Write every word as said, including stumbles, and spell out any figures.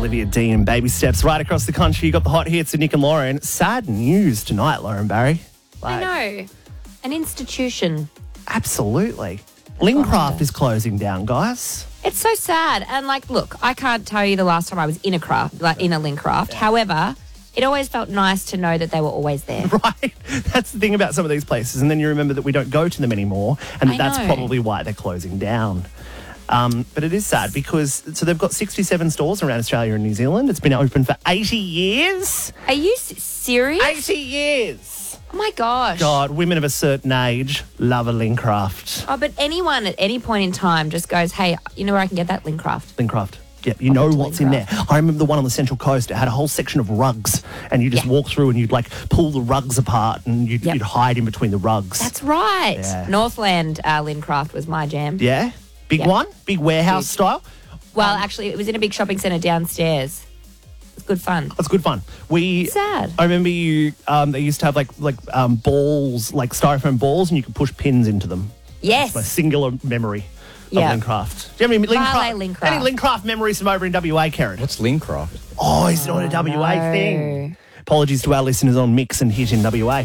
Olivia Dean, Baby Steps, right across the country. You got the hot hits of Nick and Lauren. Sad news tonight, Lauren Barry. I know. An institution. Absolutely. Lincraft is closing down, guys. It's so sad. And, like, look, I can't tell you the last time I was in a craft, like in a Lincraft. Yeah. However, it always felt nice to know that they were always there. Right. That's the thing about some of these places. And then you remember that we don't go to them anymore. And I that's know. probably why they're closing down. Um, but it is sad because, so they've got sixty-seven stores around Australia and New Zealand. It's been open for eighty years. Are you s- serious? eighty years. Oh, my gosh. God, women of a certain age love a Lincraft. Oh, but anyone at any point in time just goes, hey, you know where I can get that Lincraft? Lincraft. Yep, you know what's in there. I remember the one on the Central Coast. It had a whole section of rugs, and you just Yeah. walk through and you'd like pull the rugs apart, and you'd, Yep. you'd hide in between the rugs. That's right. Yeah. Northland uh, Lincraft was my jam. Yeah, big Yep. one, big warehouse Big. style. Well, actually, it was in a big shopping centre downstairs. It was good fun. That's good fun. We Sad. I remember you. Um, they used to have like like um, balls, like styrofoam balls, and you could push pins into them. Yes. My singular memory Yeah. of Lincraft. Do you have any Valet Lincraft? Lincraft. Any Lincraft memories from over in W A, Karen? What's Lincraft? Oh, it's not a W A no. thing. Apologies to our listeners on Mix and Hit in W A.